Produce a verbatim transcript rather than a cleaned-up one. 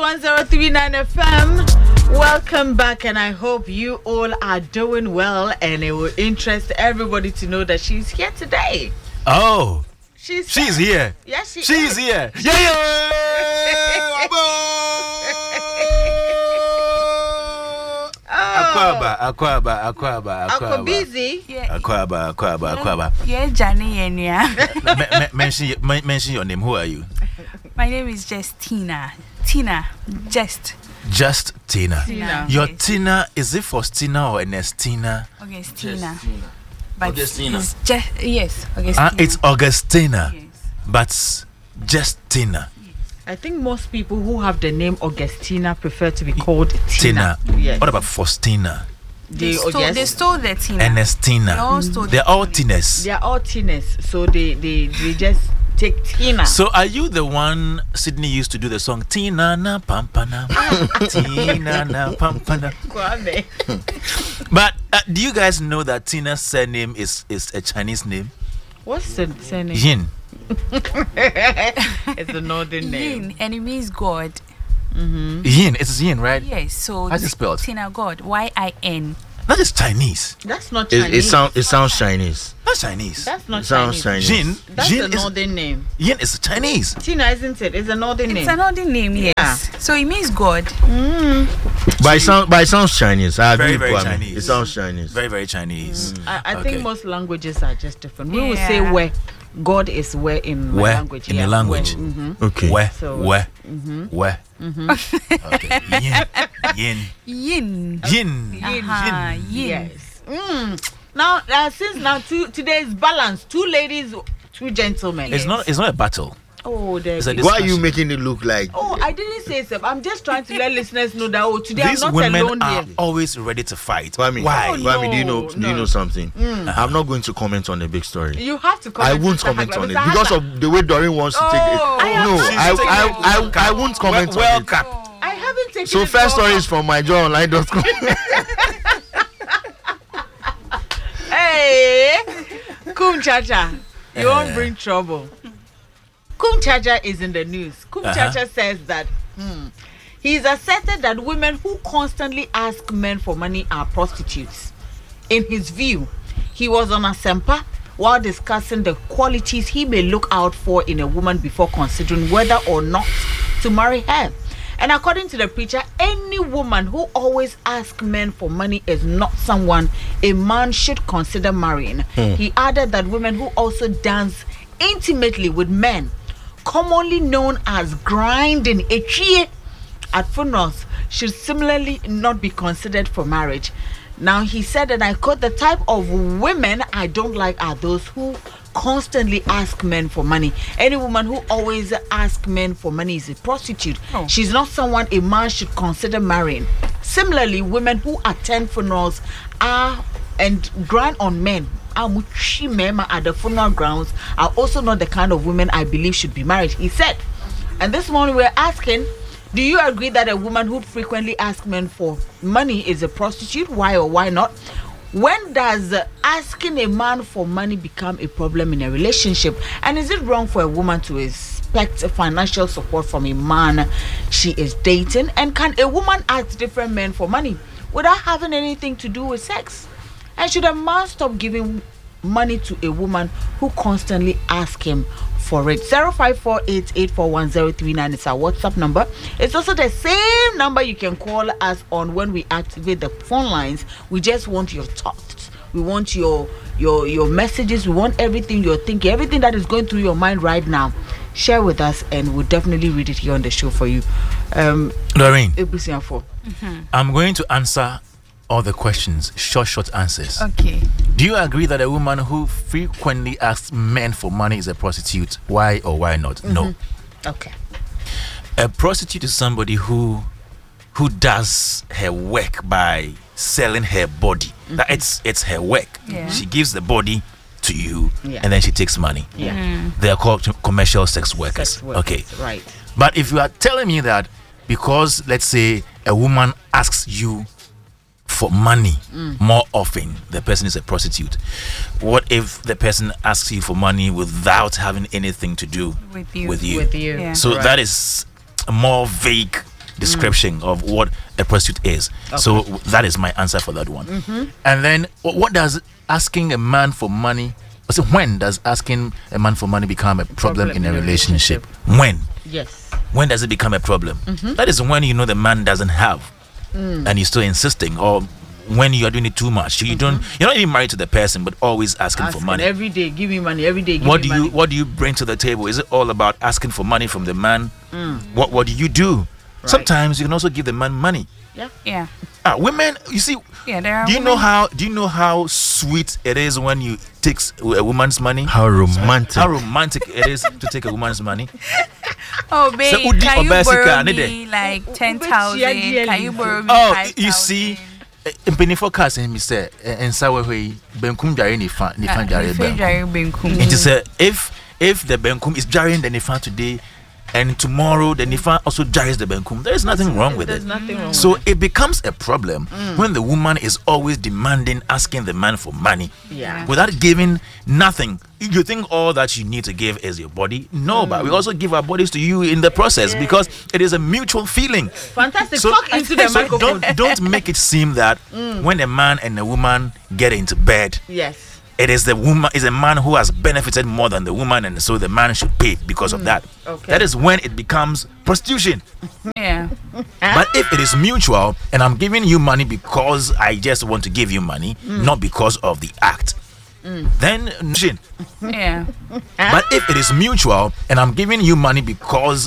one oh three point nine F M. Welcome back, and I hope you all are doing well, and it will interest everybody to know that she's here today. Oh, she's she's here. Yes, she she's is. here. Yeah, yeah. Akwaba, Akwaba, Akwaba, Akwaba. busy. Akwaba, Akwaba, Akwaba. Yeah, Johnny and yeah. Mention, mention your name. Who are you? My name is just Tina. Tina, just. Just Tina. Tina. Your yes. Tina, is it Faustina or Ernestina? Augustina. But Augustina. It's just, yes, Augustina. Uh, it's Augustina, yes. but just Tina. I think most people who have the name Augustina prefer to be called Tina. Tina. Yes. What about Faustina? They, They, stole, yes. they stole the Tina. Ernestina. They all stole They're the all Tina. Tinas. They are all Tinas, so they, they, they just take Tina. So are you the one Sydney used to do the song Tina na pampana? Tina na pampana. Kwame. But uh, do you guys know that Tina's surname is, is a Chinese name? What's the surname? Yin. It's a northern name. Yin, and it means God. Mm-hmm. Yin. It's Yin, right? Yes, so How's it spelled? Tina God. Y I N. That is Chinese. That's not It, Chinese. it sounds it sounds Chinese. That's Chinese. That's not It sounds Chinese. Chinese. Jin. That's Jin a is northern name. Yin is Chinese. Tina, isn't it? It's a northern It's name. another name, yes. Yeah. So it means God. Mm. But it sounds but it sounds Chinese. I Very, agree very with Kwame. Chinese. It sounds Chinese. Very, very Chinese. I, I Okay. think most languages are just different. We will Yeah. say where. God is where in my Where? language. In the language. hmm Okay. Where? So- Where? hmm Where? Okay. Yin. Yin. Yin. Yin. Aha, Yin. yin. Yes. Mm. Now, uh, since now two, today is balance. Two ladies, two gentlemen. It's not. It's not a battle. Oh, there. It's a you- Why are you discussion. making it look like Oh, I didn't say so. I'm just trying to let listeners know that oh, today These I'm not women alone are here. always ready to fight. Kwame? Why? Oh, Kwame, do you know No, do you no. know something? Mm. I'm not going to comment on the big story. You have to I comment. won't Mister comment Hagler. on it Mister because Hagler, of the way Doreen wants to take it. Oh. I am No, taking I it. I, I I won't comment Well, on it. welcome. I haven't taken So it first for- story is from my joy online dot com. Hey, Kum Chacha, you Eh. won't bring trouble. Kum Chacha is in the news. Kum Uh-huh. Chacha says that hmm, he's asserted that women who constantly ask men for money are prostitutes. In his view, he was on Asempa while discussing the qualities he may look out for in a woman before considering whether or not to marry her. And according to the preacher, any woman who always asks men for money is not someone a man should consider marrying. He added that women who also dance intimately with men, commonly known as grinding echie at funerals, should similarly not be considered for marriage. Now he said, and I quote, the type of women I don't like are those who constantly ask men for money. Any woman who always asks men for money is a prostitute. Oh. She's not someone a man should consider marrying. Similarly, women who attend funerals are and grind on men are muchi mema at the funeral grounds are also not the kind of women I believe should be married, he said. And this morning we're asking, do you agree that a woman who frequently asks men for money is a prostitute? Why or why not? When does uh, asking a man for money become a problem in a relationship? And is it wrong for a woman to expect financial support from a man she is dating? And can a woman ask different men for money without having anything to do with sex? And should a man stop giving money to a woman who constantly asks him for it? zero five four eight eight four one zero three nine is our WhatsApp number. It's also the same number you can call us on when we activate the phone lines. We just want your thoughts. We want your your your messages. We want everything you're thinking, everything that is going through your mind right now. Share with us, and we'll definitely read it here on the show for you. Um, Doreen, Ebusiafo. I'm going to answer all the questions. Short, short answers. Okay. Do you agree that a woman who frequently asks men for money is a prostitute? Why or why not? No. Okay. A prostitute is somebody who who does her work by selling her body. That it's it's her work. Yeah. She gives the body to you, Yeah. and then she takes money. Yeah. They are called commercial sex workers. Sex workers, Okay. Right. But if you are telling me that because, let's say, a woman asks you for money more often, the person is a prostitute. What if the person asks you for money without having anything to do With you. With you? With you. Yeah. So Right. that is a more vague description of what a prostitute is. So that is my answer for that one. And then wh- what does asking a man for money? So when does asking a man for money become a problem, in a relationship? When? Yes. When does it become a problem? That is when you know the man doesn't have, and you're still insisting, or when you are doing it too much. You don't. You're not even married to the person, but always asking Asking for money. every day, give me money. Every day, give What me do you money. What do you bring to the table? Is it all about asking for money from the man? What What do you do? Sometimes you can also give the man money. Yeah. Ah, women, you see. Yeah, there are Do you know women- how? Do you know how sweet it is when you take a woman's money? How romantic. How romantic it is to take a woman's money. Oh, babe, Udi can you Obesika, borrow ne de? me like ten Ubechia thousand? dearly. Can you borrow me Oh, five thousand? you see, mpanyinfo kaa sɛ mi sɛ nsa wɔ hɔ yi benkum dware nifa nifa dware benkum. It is a if if the benkum is dwaring the nifa today, and tomorrow the nifa also dwares the benkum, there is nothing wrong with There's it. nothing wrong. So it becomes a problem when the woman is always demanding, asking the man for money, Yeah. without giving nothing. You think all that you need to give is your body? No, but we also give our bodies to you in the process because it is a mutual feeling. Fantastic. Talk into the so microphone. don't don't make it seem that when a man and a woman get into bed, Yes. it is the woman is a man who has benefited more than the woman, and so the man should pay because of that. Okay. That is when it becomes prostitution. Yeah. But if it is mutual and I'm giving you money because I just want to give you money, not because of the act, then Yeah. but if it is mutual and I'm giving you money because